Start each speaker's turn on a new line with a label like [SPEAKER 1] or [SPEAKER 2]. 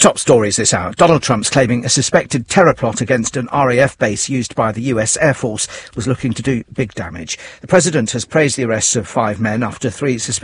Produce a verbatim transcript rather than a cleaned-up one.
[SPEAKER 1] top stories this hour. Donald Trump's claiming a suspected terror plot against an R A F base used by the U S Air Force was looking to do big damage. The president has praised the arrests of five men after three suspicious